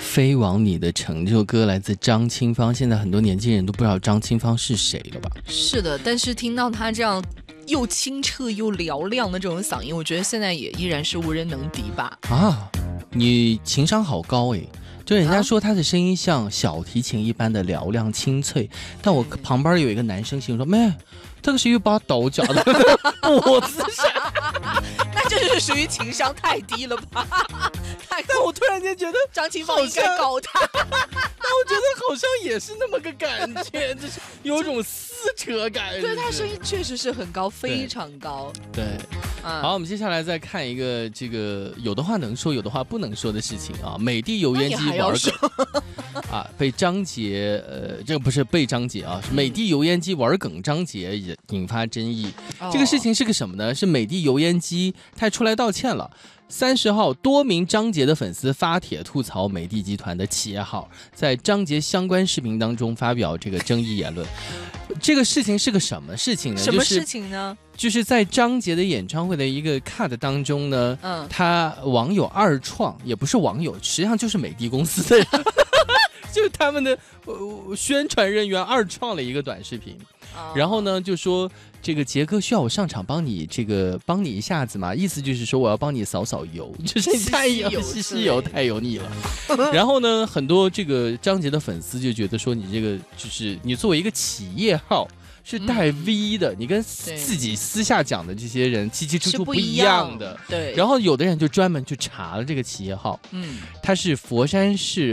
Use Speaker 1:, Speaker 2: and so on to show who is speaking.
Speaker 1: 飞往你的城这首歌来自张清芳，现在很多年轻人都不知道张清芳是谁了吧？
Speaker 2: 是的，但是听到他这样又清澈又嘹亮的这种嗓音，我觉得现在也依然是无人能敌吧。
Speaker 1: 啊，你情商好高哎！就人家说他的声音像小提琴一般的嘹亮清脆，但我旁边有一个男生形容说：“妹，这个是一把刀架的脖子上。”
Speaker 2: 那这就是属于情商太低了吧？
Speaker 1: 但我突然间觉得
Speaker 2: 张清芳应该告他。
Speaker 1: 但我觉得好像也是那么个感觉，就是有种撕扯感。
Speaker 2: 对，他声音确实是很高，非常高。
Speaker 1: 对，好，我们接下来再看一个这个有的话能说，有的话不能说的事情啊。美的油烟机玩梗啊，被张杰这个不是被张杰啊，是美的油烟机玩梗张杰引发争议。这个事情是个什么呢？是美的油烟机他出来道歉了。30号，多名张杰的粉丝发帖吐槽美的集团的企业号在张杰相关视频当中发表这个争议言论。这个事情是个什么事情呢？
Speaker 2: 什么事情呢？
Speaker 1: 就是在张杰的演唱会的一个 cut 当中呢，他网友二创，也不是网友，实际上就是美的公司的人，就是他们的宣传人员二创了一个短视频。然后呢，就说这个杰哥需要我上场帮你一下子嘛，意思就是说我要帮你扫扫油，就是太吸油太油腻了。然后呢，很多这个张杰的粉丝就觉得说你这个就是你作为一个企业号是带 V 的，你跟自己私下讲的这些人七七出不一样的。
Speaker 2: 对。
Speaker 1: 然后有的人就专门去查了这个企业号，他是佛山市